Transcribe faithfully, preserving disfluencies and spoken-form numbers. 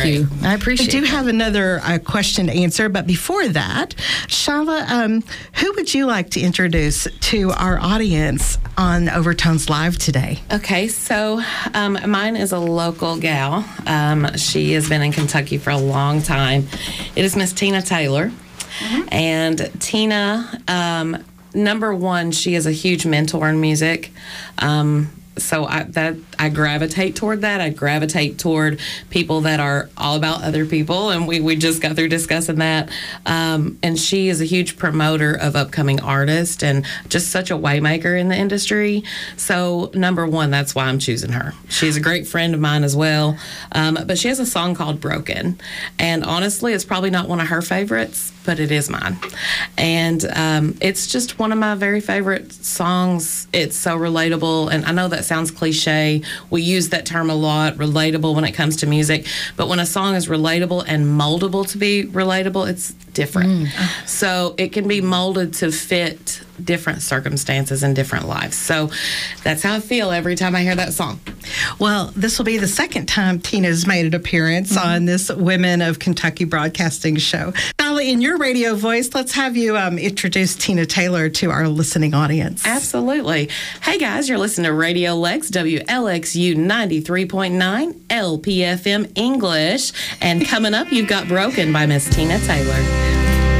great. you. I appreciate it. I do have another uh, question to answer, but before that, Shala, um, who would you like to introduce to our audience on Overtones Live today? Okay, so um, mine is a local gal. Um, she has been in Kentucky for a long time. It is Miss Tina Taylor. Mm-hmm. And Tina, um, number one, she is a huge mentor in music. Um, so I, that I gravitate toward that. I gravitate toward people that are all about other people, and we, we just got through discussing that. Um, and she is a huge promoter of upcoming artists and just such a waymaker in the industry. So number one, that's why I'm choosing her. She's a great friend of mine as well. Um, but she has a song called Broken. And honestly, it's probably not one of her favorites, but it is mine. And um, it's just one of my very favorite songs. It's so relatable. And I know that sounds cliche. We use that term a lot, relatable, when it comes to music. But when a song is relatable and moldable to be relatable, it's different. Mm. So it can be molded to fit different circumstances and different lives. So that's how I feel every time I hear that song. Well, this will be the second time Tina's made an appearance mm-hmm. on this Women of Kentucky Broadcasting show. Shala, in your radio voice, let's have you um, introduce Tina Taylor to our listening audience. Absolutely. Hey guys, you're listening to Radio Lex, W L X U ninety-three point nine, L P F M English. And coming up, you've got Broken by Miss Tina Taylor.